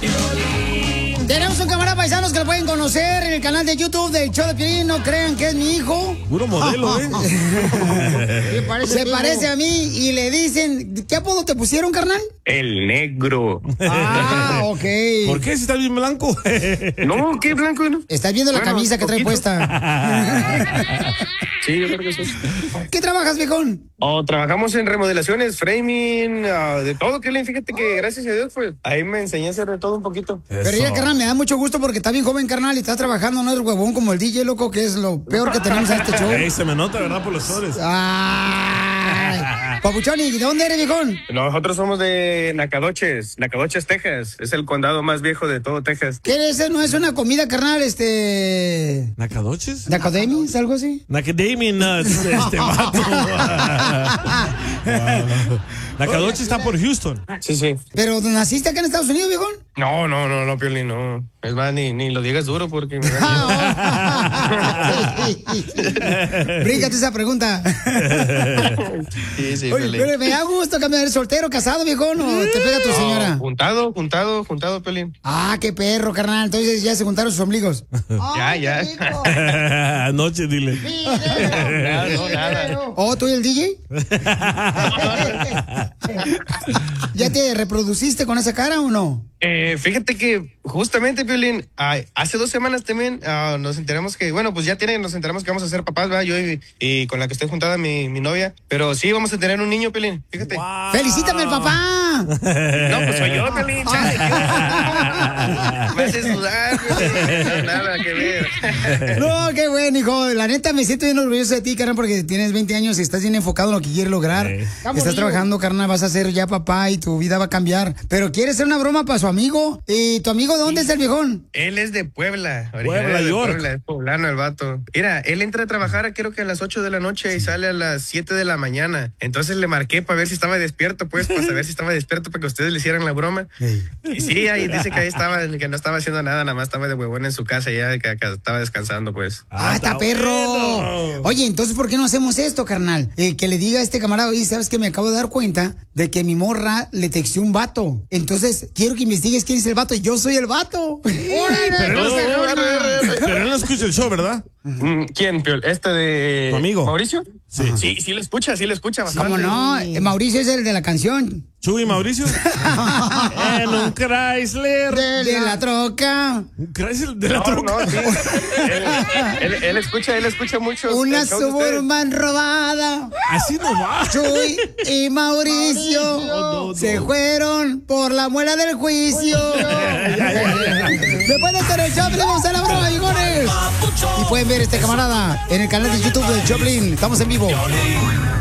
Tenemos un camarada paisanos que lo pueden conocer en el canal de YouTube del show de Piolín. No crean que es mi hijo. Puro modelo, Se parece a mí y le dicen... ¿Qué apodo te pusieron, carnal? El negro. Ah, ok. ¿Por qué? Si está bien blanco. No, ¿qué blanco? No? Estás viendo la camisa que trae puesta. Sí, yo creo que sí. ¿Qué trabajas, viejón? Trabajamos en remodelaciones, framing, de todo, Piolín. Fíjate que gracias a Dios, pues, ahí me enseñé a hacer de todo un poquito. Pero ya, carnal, me da mucho gusto porque está bien joven, carnal, y está trabajando, no es huevón como el DJ, loco, que es lo peor que tenemos en este show. Ey, se me nota, ¿verdad? Por los flores. Ay, Papuchón, ¿y de dónde eres, viejón? Nosotros somos de Nacogdoches, Texas. Es el condado más viejo de todo Texas. ¿Qué es? ¿No es una comida, carnal, ¿Nacadoches? ¿Nacodemis? ¿Algo así? Macadamia nuts, vato. Nacadoche está por Houston. Sí. ¿Pero naciste acá en Estados Unidos, viejón? No, Piolín, no. Es más, ni lo digas duro porque me Bríncate esa pregunta. Sí, Oye, pero me da gusto cambiar, soltero, casado, viejón, o te pega tu señora. Juntado, Piolín. Ah, qué perro, carnal. Entonces ya se juntaron sus ombligos. Ya. Anoche, dile. No, nada. ¿Oh, tú y el DJ? ¿Ya te reproduciste con esa cara o no? Fíjate que justamente, Piolín, hace 2 semanas también nos enteramos que, bueno, pues nos enteramos que vamos a ser papás, ¿verdad? Yo y con la que estoy juntada, mi novia. Pero sí, vamos a tener un niño, Piolín, fíjate. Wow. ¡Felicítame al papá! No, pues soy yo, Piolín, chale. Me haces dudar, Piolín. No, nada que ver. No, qué bueno, hijo. La neta, me siento bien orgulloso de ti, carnal, porque tienes 20 años y estás bien enfocado en lo que quieres lograr. Estás trabajando, carnal, vas a ser ya papá y tu vida va a cambiar. Pero quieres hacer una broma para su amigo. ¿Y tu amigo de dónde es el viejón? Él es de Puebla. Puebla, York. Puebla, es poblano el vato. Mira, él entra a trabajar creo que a las 8 de la noche y sale a las 7 de la mañana. Entonces le marqué para ver si estaba despierto, pues, para saber si estaba despierto para que ustedes le hicieran la broma. Y sí, ahí dice que ahí estaba, que no estaba haciendo nada más estaba de huevón en su casa ya, que estaba descansando, pues. Está perro. Bueno. Oye, entonces, ¿por qué no hacemos esto, carnal? Que le diga a este camarada, oye, ¿sabes que me acabo de dar cuenta de que mi morra le texteó un vato? Entonces, quiero que investigues quién es el vato y yo soy el vato. Pero él no escucha el show, ¿verdad? ¿Quién, Piol? ¿De tu amigo? ¿Mauricio? Sí. Sí lo escucha bastante. ¿Cómo no? Mauricio es el de la canción. ¿Chuy Mauricio? En un Chrysler. De la troca. ¿Un Chrysler de la troca? No, sí. él escucha mucho. Una Suburban robada. Así no va. Chuy y Mauricio se fueron por la muela del juicio. Después de estar en el Choplin, vamos a la broma, bigones. Y pueden ver este camarada en el canal de YouTube del Choplin. Estamos en vivo.